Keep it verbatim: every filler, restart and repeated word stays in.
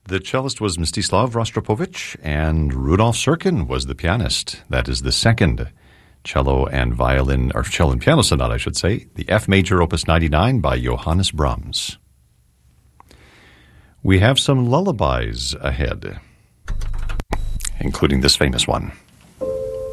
The cellist was Mstislav Rostropovich, and Rudolf Serkin was the pianist. That is the second cello and violin, or cello and piano sonata, I should say, the F major, opus ninety-nine by Johannes Brahms. We have some lullabies ahead, including this famous one.